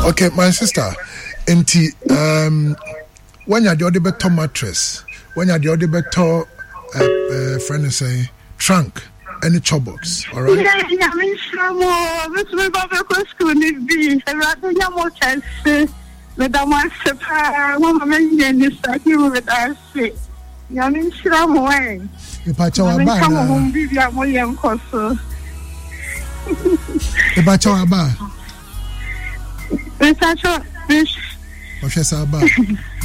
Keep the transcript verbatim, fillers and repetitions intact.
Okay, my sister. Enti um when you the better mattress, when you the better uh, uh friend say trunk, any chop box, all right? Yeah, yeah, I'm sure more. This will be a school need be. Rather than more chance. But I want to one man in this you with us. Yeah, I'm sure more. If I tell you about come home, be your more young course. If I tell about It's actually What's your about?